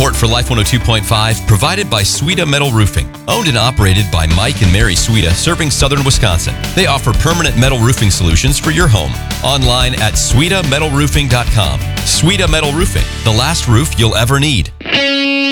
Support for Life 102.5 provided by Suita Metal Roofing. Owned and operated by Mike and Mary Suita, serving southern Wisconsin. They offer permanent metal roofing solutions for your home. Online at SuitaMetalRoofing.com. Suita Metal Roofing, the last roof you'll ever need.